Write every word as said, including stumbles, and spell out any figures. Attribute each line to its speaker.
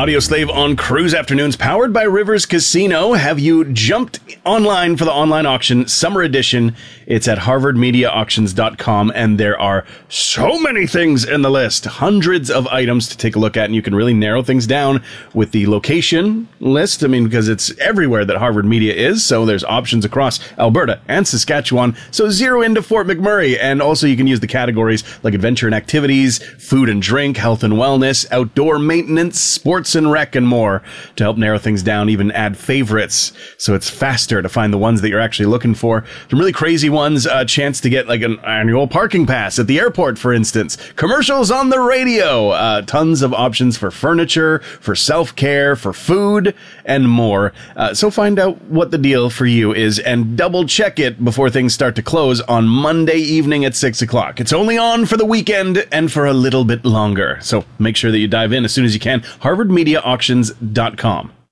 Speaker 1: Audioslave on Cruise Afternoons, powered by Rivers Casino. Have you jumped online for the online auction, Summer Edition? It's at harvard media auctions dot com, and there are so many things in the list. Hundreds of items to take a look at, and you can really narrow things down with the location list. I mean, because it's everywhere that Harvard Media is, so there's options across Alberta and Saskatchewan. So zero into Fort McMurray, and also you can use the categories like adventure and activities, food and drink, health and wellness, outdoor maintenance, sports and rec, and more to help narrow things down, even add favorites so it's faster to find the ones that you're actually looking for. Some really crazy ones, a chance to get like an annual parking pass at the airport, for instance, commercials on the radio, uh, tons of options for furniture, for self-care, for food, and more. Uh, so find out what the deal for you is and double check it before things start to close on Monday evening at six o'clock. It's only on for the weekend and for a little bit longer, so make sure that you dive in as soon as you can. harvard media auctions dot com.